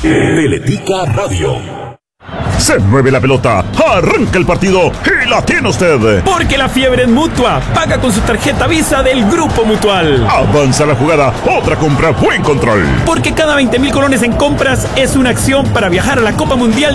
Teletica Radio. Se mueve la pelota, arranca el partido y la tiene usted. Porque la fiebre es Mutua. Paga con su tarjeta Visa del Grupo Mutual. Avanza la jugada, otra compra, buen control. Porque cada 20.000 colones en compras es una acción para viajar a la Copa Mundial